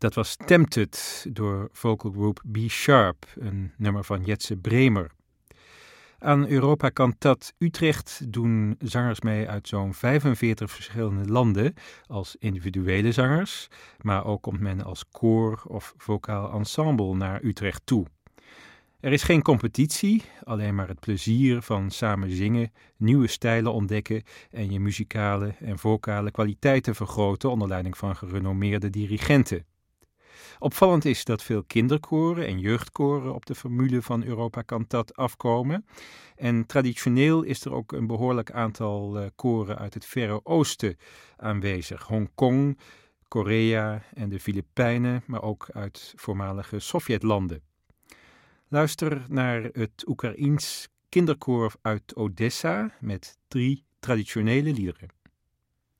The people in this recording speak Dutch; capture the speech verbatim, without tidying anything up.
Dat was Tempted door vocal group B Sharp, een nummer van Jetse Bremer. Aan Europa Cantat Utrecht doen zangers mee uit zo'n vijfenveertig verschillende landen als individuele zangers, maar ook komt men als koor of vocaal ensemble naar Utrecht toe. Er is geen competitie, alleen maar het plezier van samen zingen, nieuwe stijlen ontdekken en je muzikale en vocale kwaliteiten vergroten onder leiding van gerenommeerde dirigenten. Opvallend is dat veel kinderkoren en jeugdkoren op de formule van Europa Cantat afkomen. En traditioneel is er ook een behoorlijk aantal uh, koren uit het Verre Oosten aanwezig. Hongkong, Korea en de Filipijnen, maar ook uit voormalige Sovjetlanden. Luister naar het Oekraïens kinderkoor uit Odessa met drie traditionele liederen.